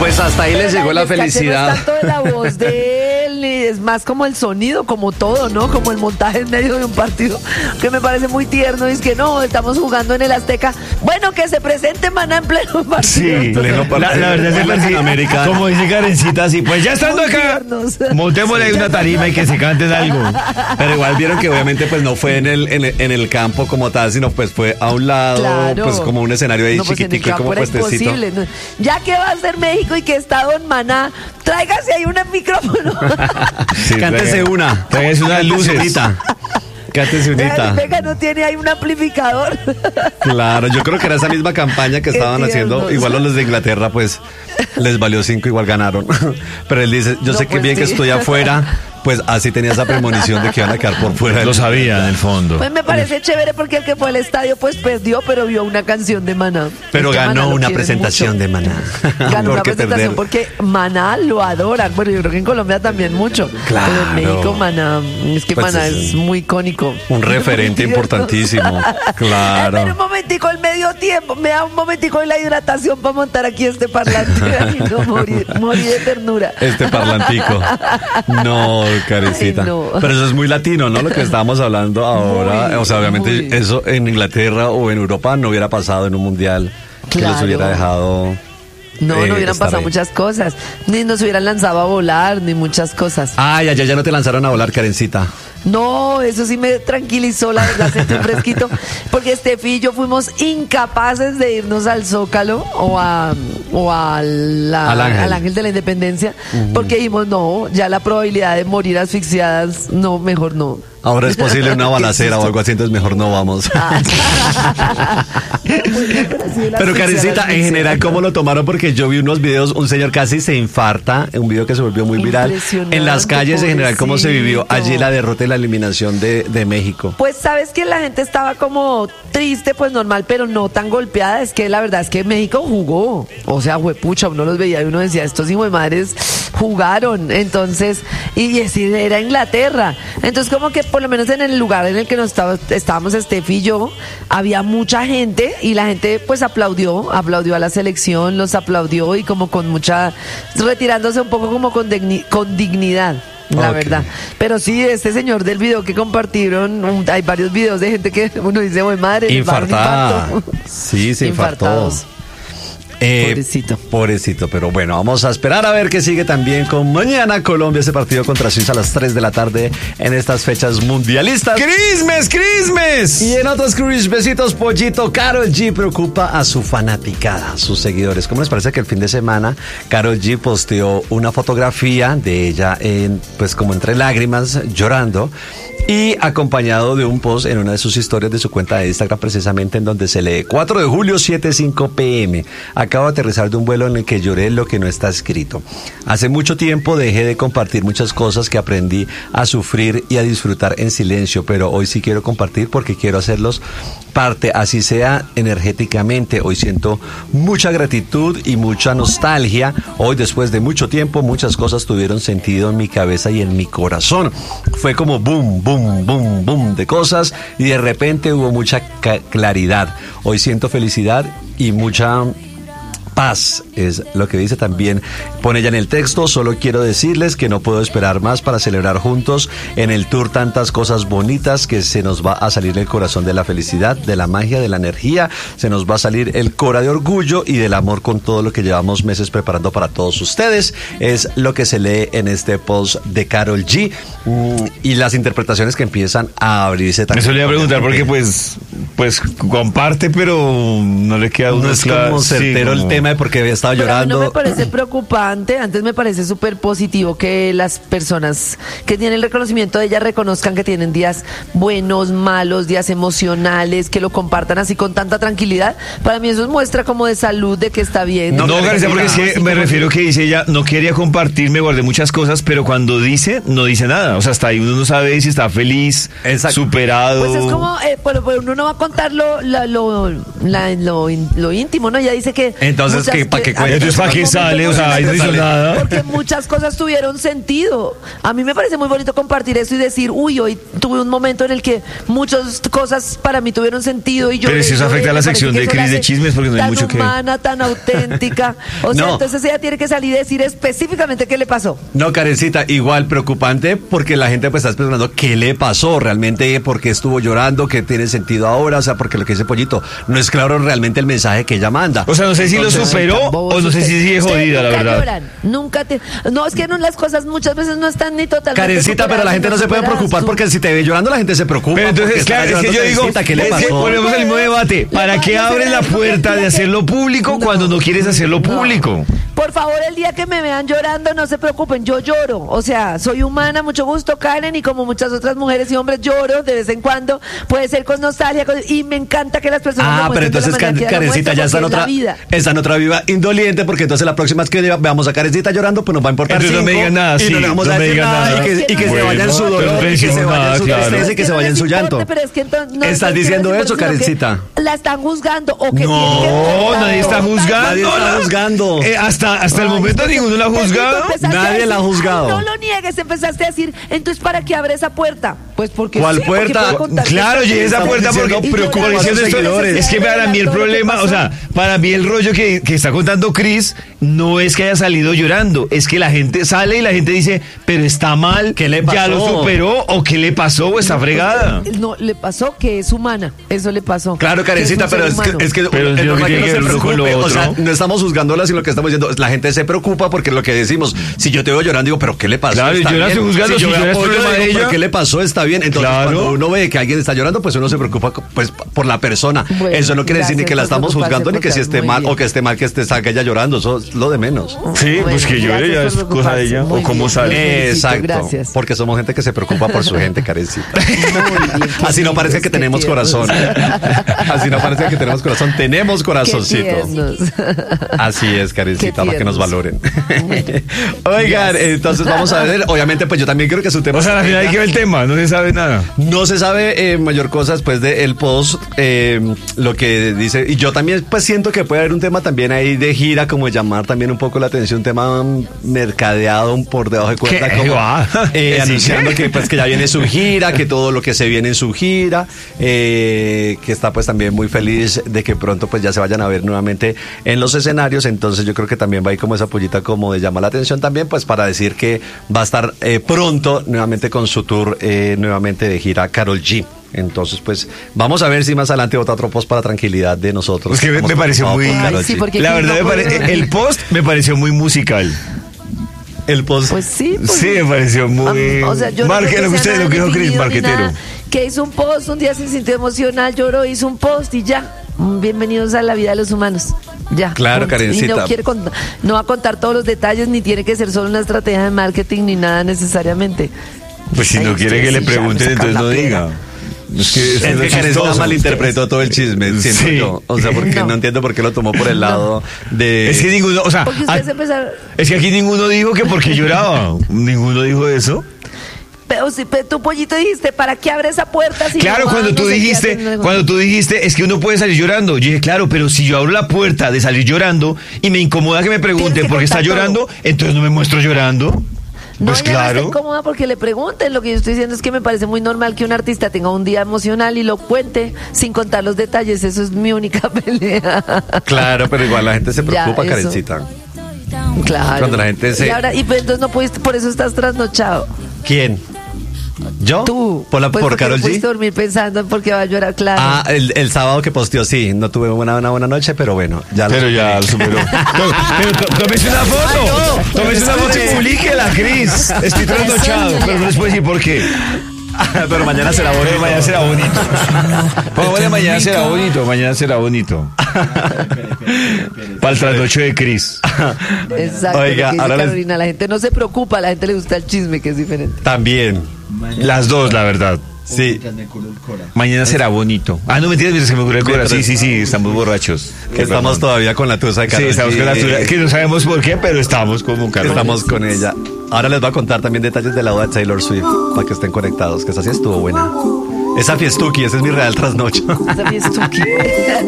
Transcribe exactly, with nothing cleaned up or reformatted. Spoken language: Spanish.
Pues hasta ahí les llegó la felicidad. No es tanto de la voz de él, es más como el sonido, como todo, ¿no? Como el montaje en medio de un partido, que me parece muy tierno. Y es que no, estamos jugando en el Azteca. Bueno, que se presente Maná en pleno partido. Sí, pleno partido. La, la verdad es que Latinoamérica, como dice Karencita, así, pues ya estando muy acá, tiernos. Montémosle una tarima y que se canten algo. Pero igual vieron que obviamente pues no fue en el, en el, en el campo como tal, sino pues fue a un lado, claro. Pues como un escenario ahí no, pues chiquitico y como puestecito. No. Ya que va a ser México y que está Don Maná, tráigase ahí un micrófono. Sí, cántese una. Tráigase una lucecita. Cántese unita. Venga, no tiene ahí un amplificador. Claro, yo creo que era esa misma campaña que estaban haciendo. Igual a los de Inglaterra, pues les valió cinco, igual ganaron. Pero él dice, yo no, sé que pues bien sí. Que estoy afuera. Pues así tenía esa premonición de que iban a quedar por fuera. Lo sabía, en el fondo. Pues me parece chévere porque el que fue al estadio pues perdió, pero vio una canción de Maná. Pero es ganó Maná una presentación mucho. De Maná. Ganó una presentación perder. Porque Maná lo adoran. Bueno, yo creo que en Colombia también mucho. Claro. Pero en México Maná, es que pues Maná es, es muy icónico. Un referente importantísimo. Claro. Espera un momentico, el medio tiempo. Me da un momentico de la hidratación para montar aquí este parlantito. No, morí, morí de ternura. Este parlantico. No. Carecita. Ay, no. Pero eso es muy latino, ¿no? Lo que estábamos hablando ahora. Muy, o sea, obviamente muy. Eso en Inglaterra o en Europa no hubiera pasado en un mundial. Claro. Que los hubiera dejado. No, eh, no hubieran pasado ahí. Muchas cosas. Ni nos hubieran lanzado a volar, ni muchas cosas. Ay, allá ya no te lanzaron a volar, Karencita. No, eso sí me tranquilizó, la verdad, sentí un fresquito. Porque Estefi y yo fuimos incapaces de irnos al Zócalo o a o a la, al, ángel. al Ángel de la Independencia. Uh-huh. Porque dijimos, no, ya la probabilidad de morir asfixiadas, no, mejor no. Ahora es posible una balacera o algo así, entonces mejor no vamos. Ah. Pero Karencita, en general, ¿cómo lo tomaron? Porque yo vi unos videos, un señor casi se infarta, un video que se volvió muy viral. En las calles, en general, ¿cómo se vivió allí la derrota y la eliminación de, de México? Pues sabes que la gente estaba como triste, pues normal, pero no tan golpeada. Es que la verdad es que México jugó. O sea, huepucha, uno los veía y uno decía, estos hijos de madres jugaron. Entonces, y así era Inglaterra. Entonces, como que por lo menos en el lugar en el que nos estaba, estábamos Estefi y yo, había mucha gente y la gente pues aplaudió, aplaudió a la selección, los aplaudió y como con mucha, retirándose un poco como con, digni, con dignidad. La okay. verdad, pero sí, este señor del video que compartieron, un, hay varios videos de gente que uno dice, "Uy, madre, infartada". Sí, se infartó. Eh, pobrecito. Pobrecito, pero bueno, vamos a esperar a ver qué sigue también con mañana Colombia, ese partido contra Suiza a las tres de la tarde en estas fechas mundialistas. ¡Christmas, Christmas! Y en otros Christmasitos, pollito, Karol G preocupa a su fanaticada, a sus seguidores. ¿Cómo les parece que el fin de semana Karol G posteó una fotografía de ella en, pues como entre lágrimas, llorando? Y acompañado de un post en una de sus historias de su cuenta de Instagram, precisamente en donde se lee: cuatro de julio, siete cinco pm. Acabo de aterrizar de un vuelo en el que lloré lo que no está escrito. Hace mucho tiempo dejé de compartir muchas cosas que aprendí a sufrir y a disfrutar en silencio, pero hoy sí quiero compartir porque quiero hacerlos parte, así sea energéticamente. Hoy siento mucha gratitud y mucha nostalgia. Hoy, después de mucho tiempo, muchas cosas tuvieron sentido en mi cabeza y en mi corazón. Fue como boom, boom, boom, boom de cosas y de repente hubo mucha claridad. Hoy siento felicidad y mucha paz, es lo que dice también, pone ella en el texto. Solo quiero decirles que no puedo esperar más para celebrar juntos en el tour tantas cosas bonitas que se nos va a salir el corazón de la felicidad, de la magia, de la energía, se nos va a salir el cora de orgullo y del amor con todo lo que llevamos meses preparando para todos ustedes. Es lo que se lee en este post de Karol G mm, y las interpretaciones que empiezan a abrirse también. Eso le iba a preguntar porque pues pues comparte, pero no le queda uno no es claro, como certero sí, como... el tema de por qué había estado pero llorando. A mí no me parece preocupante, antes me parece súper positivo que las personas que tienen el reconocimiento de ella reconozcan que tienen días buenos, malos, días emocionales, que lo compartan así con tanta tranquilidad. Para mí eso muestra como de salud, de que está bien. No, no García, porque es que me refiero que dice ella, no quería compartir, me guardé muchas cosas, pero cuando dice, no dice nada. O sea, hasta ahí uno no sabe si está feliz, exacto, superado. Pues es como, eh, bueno, pues uno no va a contar lo, la, lo, la, lo, lo íntimo, ¿no? Ella dice que entonces entonces, muchas ¿qué, ¿para qué que- cuenta? Entonces, ¿para qué sale? O sea, ahí no hizo nada. Porque muchas cosas tuvieron sentido. A mí me parece muy bonito compartir eso y decir, uy, hoy tuve un momento en el que muchas cosas para mí tuvieron sentido y yo. Pero si eso afecta a la sección de Cris de chismes, porque no hay tan mucho que- humana, tan auténtica. O sea, No. entonces ella tiene que salir y decir específicamente qué le pasó. No, Karencita, igual preocupante porque la gente pues está preguntando qué le pasó realmente, por qué estuvo llorando, qué tiene sentido ahora, o sea, porque lo que dice Pollito, no es claro realmente el mensaje que ella manda. O sea, no sé si lo Entonces, superó Tan bobos o no sé ustedes. si sigue Ustedes jodida, la nunca verdad. lloran, nunca te... No, es que no, las cosas muchas veces no están ni totalmente Karencita, pero la gente no se puede superadas, preocupar tú- porque si te ve llorando la gente se preocupa. Pero porque entonces, está claro, es que llorando, yo digo, Karencita, ¿qué le es que pasó? volvemos al mismo debate. ¿Para qué abres la puerta de hacerlo público cuando no quieres hacerlo No. público? Por favor, el día que me vean llorando, no se preocupen, yo lloro. O sea, soy humana, mucho gusto, Karen, y como muchas otras mujeres y hombres lloro de vez en cuando. Puede ser con nostalgia, con- y me encanta que las personas Ah, lo pero muestren de la entonces manera Karen- que la Karencita muestran, ya está en porque es otra, la vida. está en otra viva indoliente, porque entonces la próxima vez que veamos a Karencita llorando, pues nos va a importar Entonces no me cinco, digan nada, y sí, no le vamos no a me decir digan nada, nada. y que, y que se Bueno, vaya en su pero dolor, no y que se decimos vaya en nada, su claro. tristeza y que se no vaya en les su importe, llanto. Pero es que entonces, no, ¿Estás no diciendo quiero eso, decir, sino que Karencita? La están juzgando o que No, tienen que No, nadie está juzgar. juzgando. Nadie está juzgando. Eh, hasta hasta el Ay, momento porque- ninguno la ha porque juzgado. tú empezaste a Nadie decir, la ha juzgado. "Ay, no lo niegues", empezaste a decir, entonces ¿para qué abre esa puerta? Pues porque ¿Cuál sí, porque puerta? puedo contar Claro, que- llegué a esa Estamos puerta porque diciendo, Y preocupa llorando, a sus diciendo esto, seguidores. es que para mí el Todo lo que problema, pasó. o sea, para mí el rollo que, que está contando Cris no es que haya salido llorando, es que la gente sale y la gente dice, pero está mal, ¿Qué le ya pasó? lo superó o qué le pasó o está fregada. No, le pasó que es humana, eso le pasó. Claro, Karencita, Que pero un es ser que, humano. es que Pero es yo normal creo que que no se tiene que ver con lo preocupe. O sea, otro. no estamos juzgándola, sino lo que estamos diciendo, la gente se preocupa porque lo que decimos, si yo te veo llorando, digo, pero ¿qué le pasó? Claro, Está yo la bien. estoy juzgando, si yo llora veo es apoyo, problema de digo, ella. ¿pero qué le pasó? Está bien. Entonces, Claro. cuando uno ve que alguien está llorando, pues uno se preocupa pues por la persona. Bueno, Eso no quiere decir ni gracias que la por estamos preocuparse juzgando ni por que si Karen, esté muy mal bien. o que esté mal que esté salga ella llorando, eso es lo de menos. Sí, pues Bueno, que llore ya gracias es por cosa de ella preocuparse. o Muy cómo bien. sale. felicito, Exacto, gracias. porque somos gente que se preocupa por su gente, Karencita. Muy bien, qué Así no parece lindos, que qué tenemos tiernos. corazón. Así no parece que tenemos corazón, tenemos Qué corazoncito. tiernos. Así es, Karencita, Qué para que nos tiernos. valoren. Oigan, entonces vamos a ver, obviamente pues yo también creo que su tema... O sea, al final hay que ver el tema, no se sabe nada. No se sabe eh, mayor cosa después del post, eh, lo que dice, y yo también pues siento que puede haber un tema también ahí de gira, como llamar también un poco la atención, un tema mm, mercadeado un por debajo de cuerda, ¿Qué? como Ah, eh, ¿sí? anunciando que pues que ya viene su gira, que todo lo que se viene en su gira, eh, que está pues también muy feliz de que pronto pues ya se vayan a ver nuevamente en los escenarios, entonces yo creo que también va ahí como esa pullita como de llamar la atención también pues para decir que va a estar eh, pronto nuevamente con su tour eh, nuevamente de gira Karol G. Entonces, pues, vamos a ver si más adelante bota otro post para tranquilidad de nosotros. Es que me, Estamos me pareció muy... preocupados por Karol Ay, sí, G. porque- La ¿quién verdad, no me pare- puede? el post me pareció muy musical. El post. Pues sí. Pues, Sí, me pareció muy... o sea, yo no Marque- creo lo que sea usted, nada lo que dijo Cris, definido ni marquetero. nada, que hizo un post un día sin sentir emocional, lloró, hizo un post y ya. Bienvenidos a la vida de los humanos. Ya. Claro, punto. Karencita. Y no quiere cont- no va a contar todos los detalles, ni tiene que ser solo una estrategia de marketing, ni nada necesariamente. Pues si Ay, no quiere sí, que le sí, ya, pregunten, me sacan entonces la no piedra. diga. Es que Es es que lo Karencita chistoso. malinterpretó todo el chisme, siento Sí. yo. O sea, porque no. No. entiendo por qué lo tomó por el lado de... Es que ninguno, o sea, Porque ah, ustedes empezaron... es que aquí ninguno dijo que porque lloraba. Ninguno dijo eso. Pero si pero tu pollito dijiste, ¿para qué abre esa puerta? Si Claro, no va, cuando no tú sé qué dijiste, hacen? cuando tú dijiste, es que uno puede salir llorando. Yo dije, claro, pero si yo abro la puerta de salir llorando y me incomoda que me pregunten Tienes que por qué está contar llorando, todo. entonces no me muestro llorando. No, Pues ella no claro. está incómoda porque le pregunten. Lo que yo estoy diciendo es que me parece muy normal que un artista tenga un día emocional y lo cuente sin contar los detalles. Eso es mi única pelea. Claro, pero igual la gente se Ya, preocupa, eso. Karencita. Claro. Cuando la gente se- Y ahora, y pues, entonces no pudiste, por eso estás trasnochado. ¿Quién? ¿Yo? Tú. ¿Por, la, Pues por porque Karol no pudiste G? dormir pensando en por qué va a llorar, claro. Ah, el, el sábado que posteó, sí, no tuve una, una buena noche, pero bueno, ya lo Pero ya lo superó. No, pero to- tómese una foto. Tómese una foto y publíquela, Cris. Estoy trasnochado, pero no les puedo decir por qué. pero mañana será Pero bonito. mañana será bonito. Bueno, bueno, mañana será bonito, mañana será bonito. Para el trasnocho de Cris. Exacto. Oiga, lo que dice ahora les- Carolina, la gente no se preocupa, a la gente le gusta el chisme, que es diferente. También, Las dos, la verdad. sí. Mañana será bonito. Ah, no mentiras, mientras que me ocurre el corazón. Sí, sí, sí, estamos borrachos. Estamos todavía con la tusa de Sí, Karol estamos G. con la tuya, que no sabemos por qué, pero estamos como un carro. Estamos con ella. Ahora les voy a contar también detalles de la boda de Taylor Swift para que estén conectados, que esa sí estuvo buena. Esa fiestuki, ese es mi real trasnocho. Esa fiesta